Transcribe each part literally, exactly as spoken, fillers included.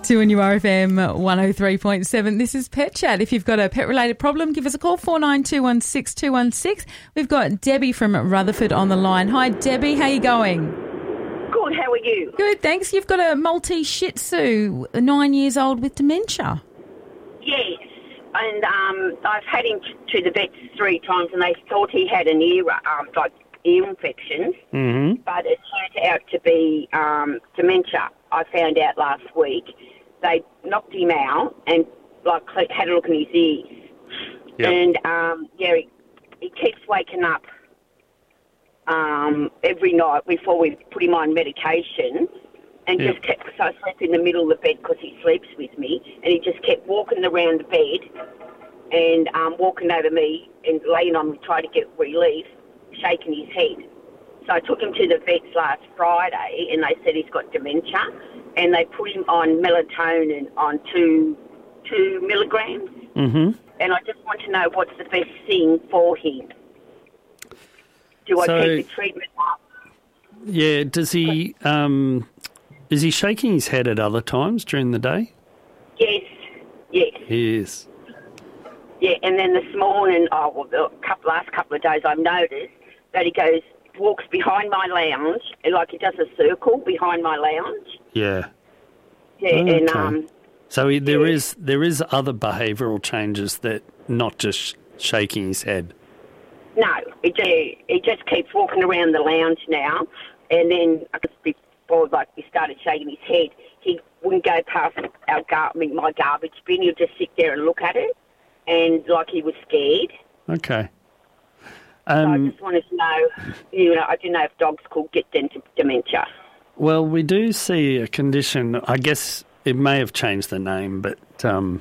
two on U R F M one oh three point seven. This is Pet Chat. If you've got a pet-related problem, give us a call, four nine two one six two one six. We've got Debbie from Rutherford on the line. Hi, Debbie. How you going? Good. How are you? Good, thanks. You've got a Maltese Shih Tzu, nine years old with dementia. Yes. And um, I've had him to the vets three times, and they thought he had an ear, um, like ear infections. Mm-hmm. But it turned out to be um, dementia. I found out last week. They knocked him out and like had a look in his ear. Yep. And um, yeah, he, he keeps waking up um, every night before we put him on medication. And Yep. just kept, so I slept in the middle of the bed because he sleeps with me, and he just kept walking around the bed and um, walking over me and laying on me, trying to get relief, shaking his head. So I took him to the vets last Friday, and they said he's got dementia, and they put him on melatonin on two two milligrams. Mm-hmm. And I just want to know what's the best thing for him. Do I So- keep the treatment up? Yeah, does he... Um, is he shaking his head at other times during the day? Yes, yes. He is. Yeah, and then this morning, oh, well, the couple, last couple of days, I've noticed that he goes, walks behind my lounge, and like he does a circle behind my lounge. Yeah. Yeah, Okay. and um, So he, there yeah. is there is other behavioural changes that not just shaking his head. no, he just, he just keeps walking around the lounge now, and then I guess before like he started shaking his head, he wouldn't go past our gar- I mean, my garbage bin. He'd just sit there and look at it, and like he was scared. Okay. So I Um, just wanted to know, you know, I didn't know if dogs could get dem- dementia. well, we do see a condition, I guess it may have changed the name, but um,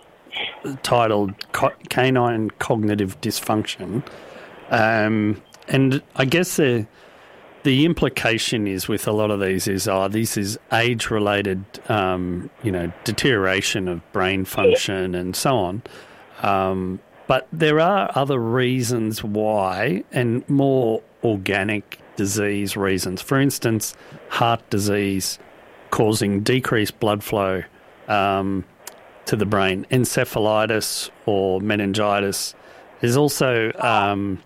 titled co- canine cognitive dysfunction. Um, and I guess the the implication is with a lot of these is, oh, this is age-related, um, you know, deterioration of brain function and so on. Um, but there are other reasons why, and more organic disease reasons. For instance, heart disease causing decreased blood flow um, to the brain, encephalitis or meningitis. There's also um,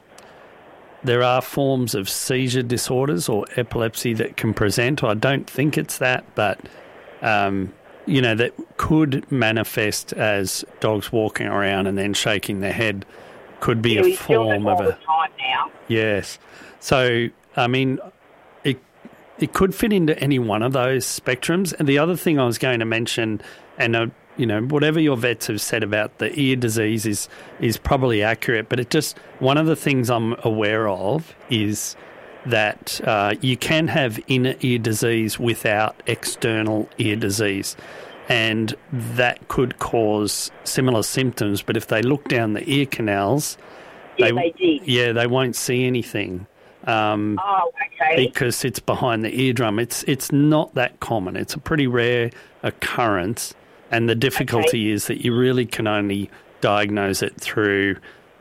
there are forms of seizure disorders or epilepsy that can present. I don't think it's that, but um, you know, that could manifest as dogs walking around and then shaking their head. Could be Yeah, a we feel form it of all a the time now. yes. So I mean, it it could fit into any one of those spectrums. And the other thing I was going to mention, and uh, you know, whatever your vets have said about the ear disease is is probably accurate. But it just one of the things I'm aware of is that uh, you can have inner ear disease without external ear disease. And that could cause similar symptoms. But if they look down the ear canals, Yeah, they did. yeah, they won't see anything. Um, Oh, okay. because it's behind the eardrum. It's it's not that common. It's a pretty rare occurrence, and the difficulty is that you really can only diagnose it through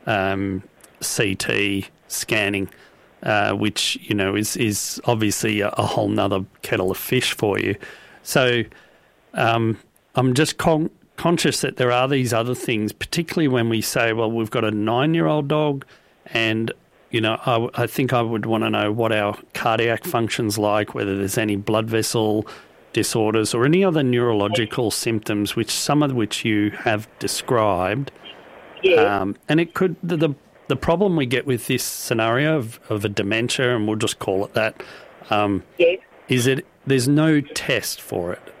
um, C T scanning, uh, which you know is is obviously a, a whole nother kettle of fish for you. So um, I'm just con- conscious that there are these other things, particularly when we say, well, we've got a nine-year-old dog, and you know, I, I think I would want to know what our cardiac function's like, whether there's any blood vessel disorders or any other neurological symptoms, which some of which you have described. Yeah. Um, and it could the, the the problem we get with this scenario of, of a dementia, and we'll just call it that, um, yeah. is that there's no test for it.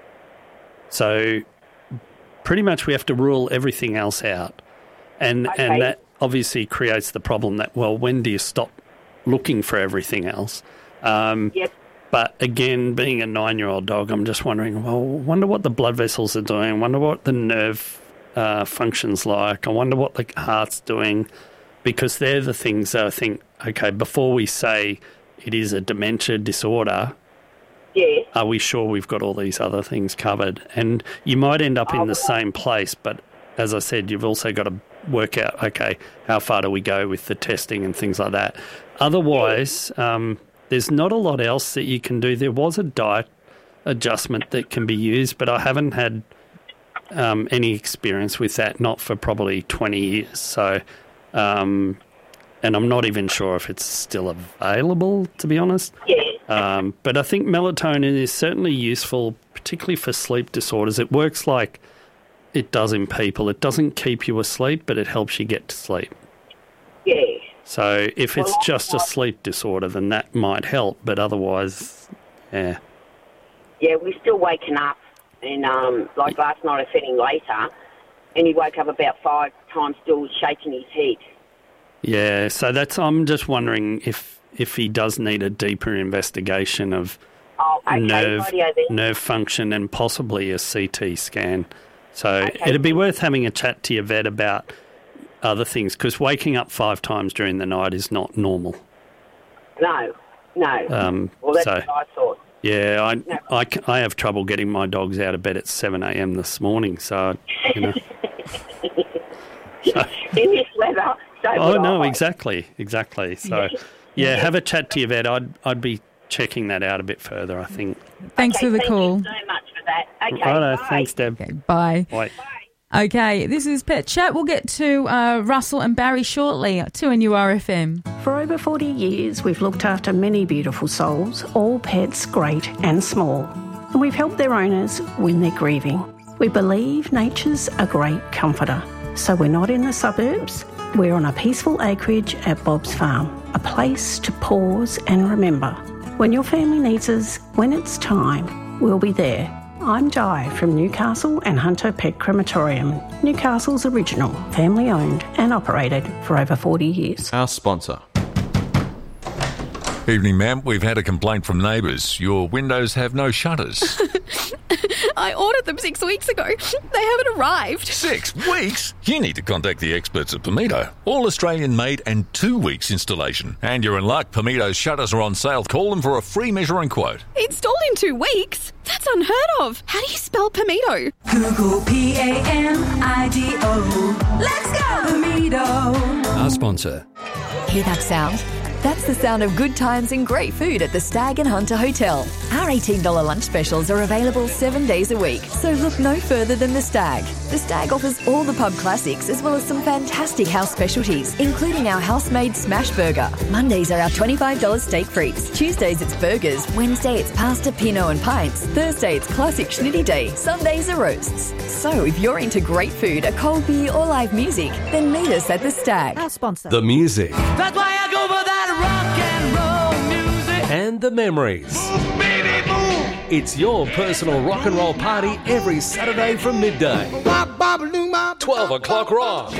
So pretty much we have to rule everything else out, and Okay. and that obviously creates the problem that, well, when do you stop looking for everything else? Um, Yep. But again, being a nine-year-old dog, I'm just wondering, well, wonder what the blood vessels are doing, wonder what the nerve uh, function's like, I wonder what the heart's doing, because they're the things that I think, okay, before we say it is a dementia disorder, Yeah. are we sure we've got all these other things covered? And you might end up in the same place, but as I said, you've also got to work out, okay, how far do we go with the testing and things like that. Otherwise, um, there's not a lot else that you can do. There was a diet adjustment that can be used, but I haven't had um, any experience with that, not for probably twenty years. So, um, and I'm not even sure if it's still available, to be honest. Yeah. Um, but I think melatonin is certainly useful, particularly for sleep disorders. It works like it does in people. It doesn't keep you asleep, but it helps you get to sleep. Yeah. So if it's Well, just a sleep disorder, then that might help, but otherwise, yeah. Yeah, we're still waking up, and um, like last night I fed him later, and he woke up about five times still shaking his head. Yeah, so that's, I'm just wondering if if he does need a deeper investigation of Oh, okay, nerve radio then. nerve function and possibly a C T scan. So Okay. it'd be worth having a chat to your vet about other things, because waking up five times during the night is not normal. No, no. Um, well, that's so- what I thought. Yeah, I, No. I, c- I have trouble getting my dogs out of bed at seven a.m. this morning, so, you know. In this weather, so Oh, would no, I. exactly, exactly. So, yeah, have a chat to your vet. I'd, I'd be checking that out a bit further, I think. Thanks Okay, for the thank call. you so much for that. Okay, Righto, bye. thanks, Deb. Okay, bye. Bye. Okay, this is Pet Chat. We'll get to uh, Russell and Barry shortly, two N U R F M. For over forty years, we've looked after many beautiful souls, all pets great and small. And we've helped their owners when they're grieving. We believe nature's a great comforter. So we're not in the suburbs. We're on a peaceful acreage at Bob's Farm, a place to pause and remember. When your family needs us, when it's time, we'll be there. I'm Di from Newcastle and Hunter Pet Crematorium, Newcastle's original, family owned and operated for over forty years. Our sponsor. Evening, ma'am. We've had a complaint from neighbours. Your windows have no shutters. I ordered them six weeks ago. They haven't arrived. Six weeks? You need to contact the experts at Pamito. All Australian made and two weeks installation. And you're in luck. Pamito's shutters are on sale. Call them for a free measuring quote. Installed in two weeks? That's unheard of. How do you spell Pamito? Google P A M I D O. Let's go, Pamito. Our sponsor. Hear that sound? That's the sound of good times and great food at the Stag and Hunter Hotel. Our eighteen dollars lunch specials are available seven days a week, so look no further than the Stag. The Stag offers all the pub classics as well as some fantastic house specialties, including our house-made smash burger. Mondays are our twenty-five dollars steak frites. Tuesdays it's burgers. Wednesday it's pasta, pinot and pints. Thursday it's classic schnitty day. Sundays are roasts. So if you're into great food, a cold beer or live music, then meet us at the Stag. Our sponsor. The music. That's why I go for that rock and roll music. And the memories. It's your personal rock and roll party every Saturday from midday. twelve o'clock rock.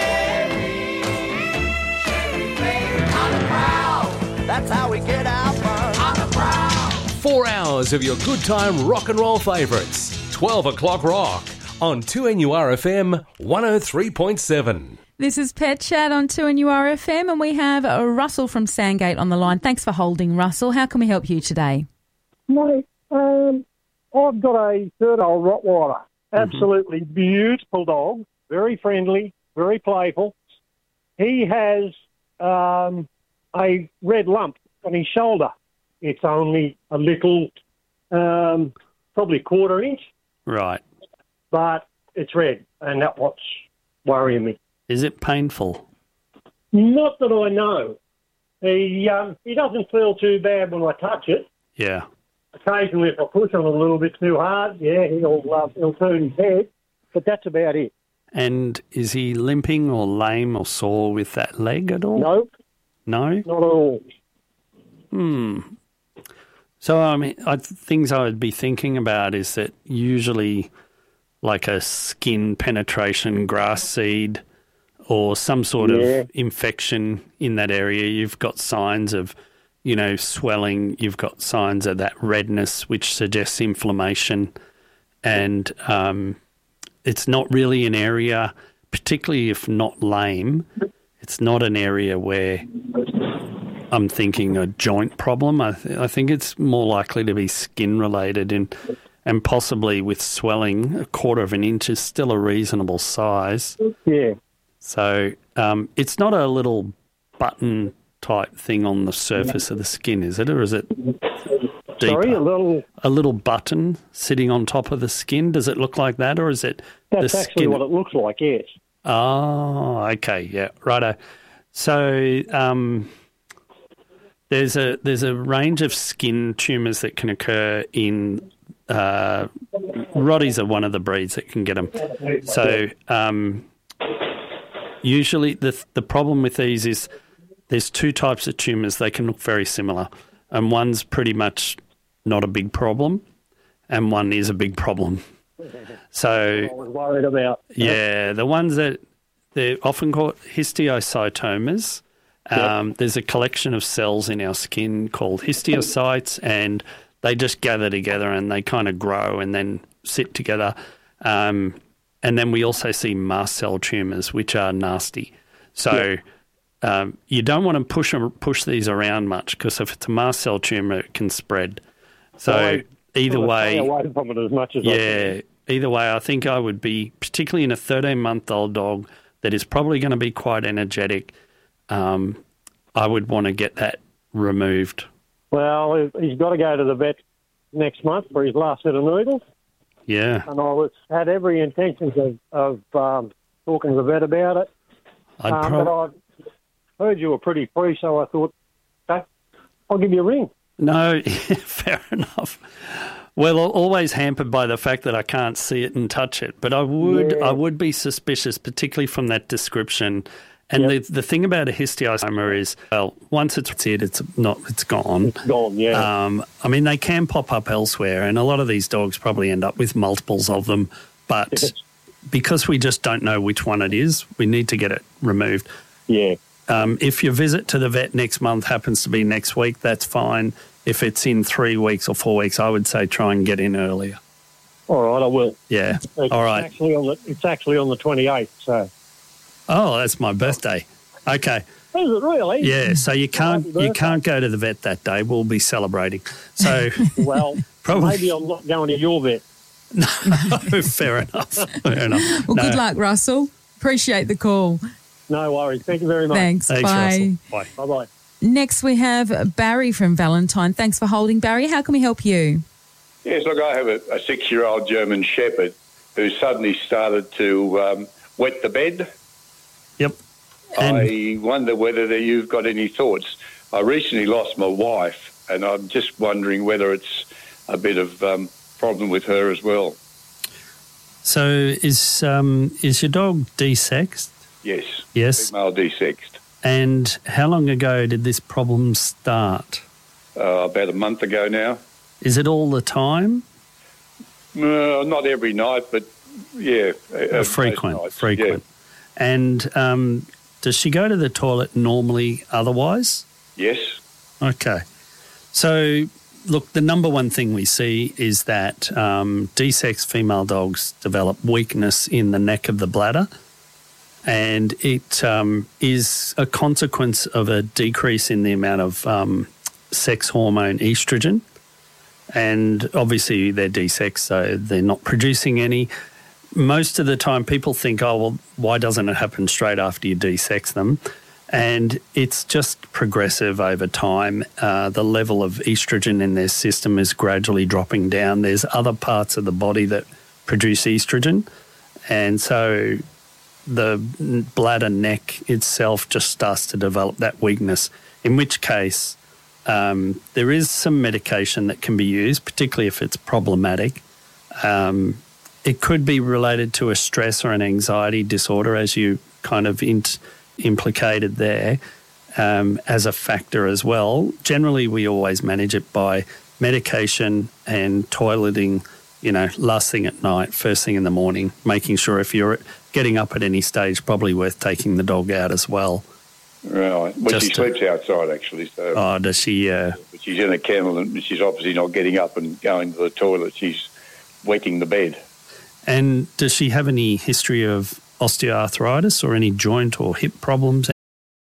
That's how we get our fun. Four hours of your good time rock and roll favourites. twelve o'clock rock on two N U R F M one oh three point seven. This is Pet Chat on two N U R F M, and we have uh, Russell from Sandgate on the line. Thanks for holding, Russell. How can we help you today? Mate, um, I've got a third-old Rottweiler. Absolutely mm-hmm. beautiful dog, very friendly, very playful. He has um, a red lump on his shoulder. It's only a little, um, probably quarter inch, Right. but it's red, and that's what's worrying me. Is it painful? Not that I know. He um, he doesn't feel too bad when I touch it. Yeah. Occasionally, if I push on it a little bit too hard, yeah, he'll uh, he'll turn his head, but that's about it. And is he limping or lame or sore with that leg at all? No, No? not at all. Hmm. So, I mean, I, things I would be thinking about is that usually like a skin penetration grass seed or some sort Yeah. of infection in that area, you've got signs of, you know, swelling, you've got signs of that redness, which suggests inflammation. And um, it's not really an area, particularly if not lame, it's not an area where I'm thinking a joint problem. I, th- I think it's more likely to be skin related, and and possibly with swelling. A quarter of an inch is still a reasonable size. Yeah. So um, it's not a little button type thing on the surface of the skin, is it? Or is it? deeper? Sorry, a little... A little button sitting on top of the skin. Does it look like that, or is it That's the actually skin? what it looks like, yes. Oh, okay, yeah, righto. So um, there's a there's a range of skin tumours that can occur in uh, Rotties are one of the breeds that can get them. So um, usually the the problem with these is there's two types of tumours. They can look very similar, and one's pretty much not a big problem, and one is a big problem. So I was worried about. Yeah, the ones that they're often called histiocytomas. Um, yep. There's a collection of cells in our skin called histiocytes, and they just gather together and they kind of grow and then sit together. Um, and then we also see mast cell tumours, which are nasty. So yep. um, you don't want to push push these around much, because if it's a mast cell tumour, it can spread. So well, either well, way, away from it as much as yeah. I can. Either way, I think I would be, particularly in a thirteen-month-old dog that is probably going to be quite energetic, um, I would want to get that removed. Well, he's got to go to the vet next month for his last set of needles. Yeah. And I was had every intention of, of um, talking to the vet about it. I'd um, prob- but I heard you were pretty free, so I thought, okay, I'll give you a ring. No, fair enough. Well, always hampered by the fact that I can't see it and touch it. But I would yeah. I would be suspicious, particularly from that description. And yep. the the thing about a histiocytoma is, well, once it's it, it's not it's gone. It's gone, yeah. Um, I mean, they can pop up elsewhere, and a lot of these dogs probably end up with multiples of them. But yes. because we just don't know which one it is, we need to get it removed. Yeah. Um, if your visit to the vet next month happens to be next week, that's fine. If it's in three weeks or four weeks, I would say try and get in earlier. All right, I will. Yeah. It's All right. Actually on the, it's actually on the twenty-eighth, so. Oh, that's my birthday. Okay. Is it really? Yeah, so you can't you can't go to the vet that day. We'll be celebrating. So well, probably. Maybe I'm not going to your vet. No, fair enough. Fair enough. Well, no. good luck, Russell. Appreciate the call. No worries. Thank you very much. Thanks. Thanks, Bye. Russell. Bye. Bye-bye. Next, we have Barry from Valentine. Thanks for holding, Barry. How can we help you? Yes, look, I have a, a six-year-old German Shepherd who suddenly started to um, wet the bed. Yep. And I wonder whether you've got any thoughts. I recently lost my wife, and I'm just wondering whether it's a bit of um, problem with her as well. So is um, is your dog desexed? Yes. Yes. Female desexed. And how long ago did this problem start? Uh, about a month ago now. Is it all the time? Uh, not every night, but yeah. Uh, frequent, frequent. Yeah. And um, does she go to the toilet normally otherwise? Yes. Okay. So, look, the number one thing we see is that um, desexed female dogs develop weakness in the neck of the bladder. And it um, is a consequence of a decrease in the amount of um, sex hormone estrogen. And obviously they're desexed, so they're not producing any. Most of the time people think, oh, well, why doesn't it happen straight after you desex them? And it's just progressive over time. Uh, the level of estrogen in their system is gradually dropping down. There's other parts of the body that produce estrogen. And so the bladder neck itself just starts to develop that weakness, in which case um, there is some medication that can be used, particularly if it's problematic. Um, it could be related to a stress or an anxiety disorder, as you kind of int- implicated there, um, as a factor as well. Generally, we always manage it by medication and toileting, you know, last thing at night, first thing in the morning, making sure if you're getting up at any stage, probably worth taking the dog out as well. Right. Well, Just she sleeps to, outside, actually. So. Oh, does she? Uh, but she's in a kennel and she's obviously not getting up and going to the toilet. She's wetting the bed. And does she have any history of osteoarthritis or any joint or hip problems?